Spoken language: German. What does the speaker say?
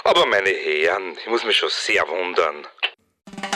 Aber meine Herren, ich muss mich schon sehr wundern.